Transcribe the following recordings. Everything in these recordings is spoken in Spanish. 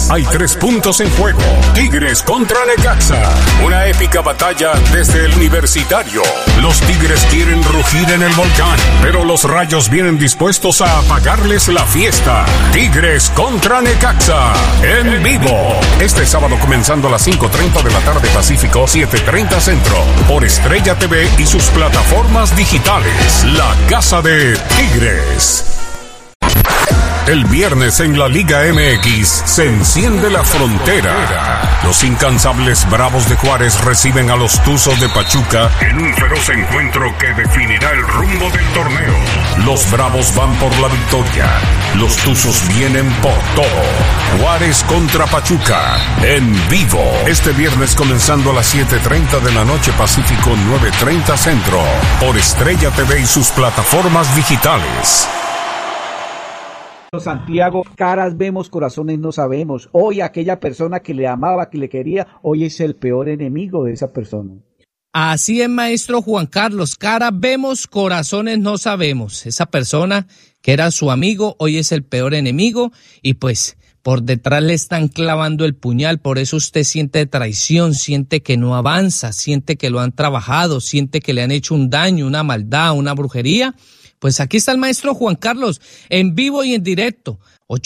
Hay 3 puntos en juego. Tigres contra Necaxa. Una épica batalla desde el Universitario. Los Tigres quieren rugir en el volcán, pero los Rayos vienen dispuestos a apagarles la fiesta. Tigres contra Necaxa. En vivo. Este sábado comenzando a las 5:30 de la tarde Pacífico, 7:30 Centro. Por Estrella TV y sus plataformas digitales. La Casa de Tigres. El viernes en la Liga MX se enciende la frontera. Los incansables Bravos de Juárez reciben a los Tuzos de Pachuca en un feroz encuentro que definirá el rumbo del torneo. Los Bravos van por la victoria. Los Tuzos vienen por todo. Juárez contra Pachuca en vivo. Este viernes comenzando a las 7:30 de la noche Pacífico, 9:30 Centro. Por Estrella TV y sus plataformas digitales. Santiago, caras vemos, corazones no sabemos. Hoy aquella persona que le amaba, que le quería, hoy es el peor enemigo de esa persona. Así es, maestro Juan Carlos, caras vemos, corazones no sabemos. Esa persona que era su amigo, hoy es el peor enemigo y pues por detrás le están clavando el puñal, por eso usted siente traición, siente que no avanza, siente que lo han trabajado, siente que le han hecho un daño, una maldad, una brujería. Pues aquí está el maestro Juan Carlos, en vivo y en directo,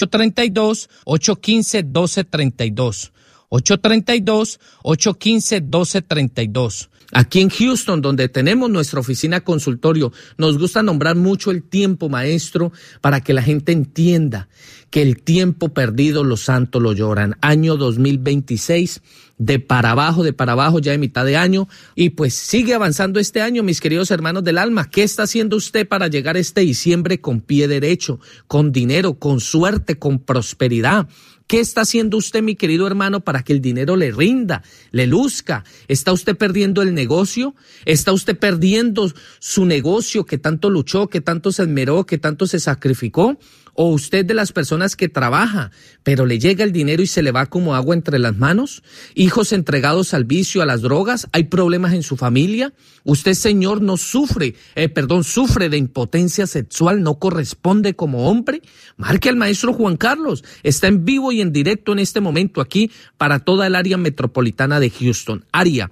832-815-1232, 832-815-1232. Aquí en Houston, donde tenemos nuestra oficina consultorio, nos gusta nombrar mucho el tiempo, maestro, para que la gente entienda que el tiempo perdido los santos lo lloran. Año 2026, de para abajo, ya de mitad de año, y pues sigue avanzando este año, mis queridos hermanos del alma. ¿Qué está haciendo usted para llegar este diciembre con pie derecho, con dinero, con suerte, con prosperidad? ¿Qué está haciendo usted, mi querido hermano, para que el dinero le rinda, le luzca? ¿Está usted perdiendo el negocio? ¿Está usted perdiendo su negocio que tanto luchó, que tanto se esmeró, que tanto se sacrificó? ¿O usted de las personas que trabaja, pero le llega el dinero y se le va como agua entre las manos? ¿Hijos entregados al vicio, a las drogas? ¿Hay problemas en su familia? ¿Usted, señor, sufre de impotencia sexual, no corresponde como hombre? Marque al maestro Juan Carlos. Está en vivo y en directo en este momento aquí para toda el área metropolitana de Houston. Área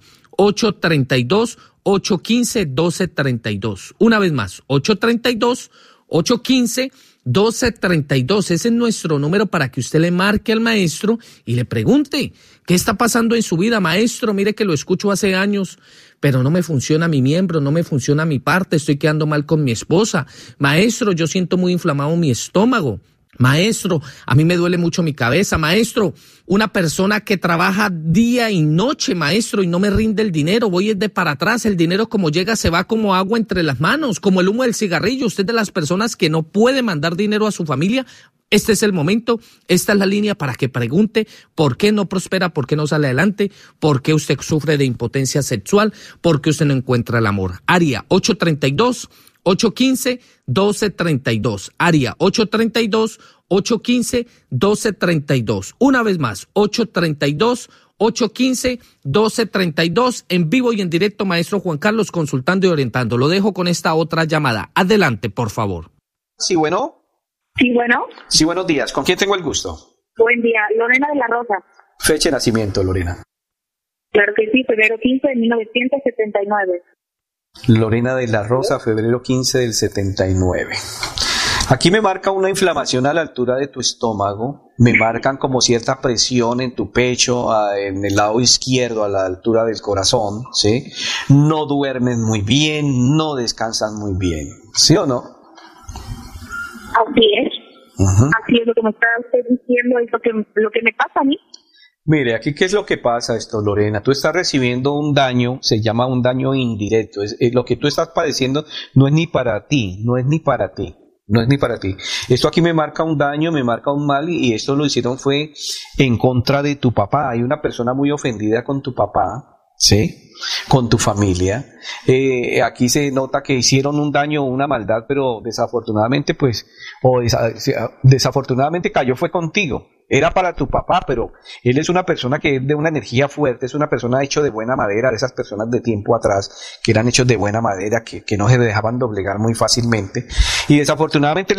832-815-1232. Una vez más, 832-815-1232. 1232, ese es nuestro número para que usted le marque al maestro y le pregunte, ¿qué está pasando en su vida, maestro? Mire que lo escucho hace años, pero no me funciona mi miembro, no me funciona mi parte, estoy quedando mal con mi esposa. Maestro, yo siento muy inflamado mi estómago. Maestro, a mí me duele mucho mi cabeza. Maestro, una persona que trabaja día y noche, maestro, y no me rinde el dinero, voy de para atrás, el dinero como llega se va como agua entre las manos, como el humo del cigarrillo. Usted de las personas que no puede mandar dinero a su familia, este es el momento, esta es la línea para que pregunte por qué no prospera, por qué no sale adelante, por qué usted sufre de impotencia sexual, por qué usted no encuentra el amor. Área 832-815-1232. Área 832-815-1232. Una vez más, 832-815-1232. En vivo y en directo, maestro Juan Carlos, consultando y orientando. Lo dejo con esta otra llamada. Adelante, por favor. Sí, bueno. Sí, bueno. Sí, buenos días. ¿Con quién tengo el gusto? Buen día. Lorena de la Rosa. Fecha de nacimiento, Lorena. Claro que sí, febrero 15 de 1979. Lorena de la Rosa, febrero 15 del 79. Aquí me marca una inflamación a la altura de tu estómago, me marcan como cierta presión en tu pecho, en el lado izquierdo a la altura del corazón, ¿sí? No duermes muy bien, no descansas muy bien, ¿sí o no? Así es. Así es lo que me está usted diciendo, es lo que me pasa a mí. Mire, aquí qué es lo que pasa esto, Lorena. Tú estás recibiendo un daño, se llama un daño indirecto. Lo que tú estás padeciendo no es ni para ti, no es ni para ti. Esto aquí me marca un daño, me marca un mal y esto lo hicieron fue en contra de tu papá. Hay una persona muy ofendida con tu papá, ¿sí? Con tu familia. Aquí se nota que hicieron un daño o una maldad, pero desafortunadamente desafortunadamente cayó fue contigo. Era para tu papá, pero él es una persona que es de una energía fuerte, es una persona hecho de buena madera, de esas personas de tiempo atrás que eran hechos de buena madera, que no se dejaban doblegar muy fácilmente. Y desafortunadamente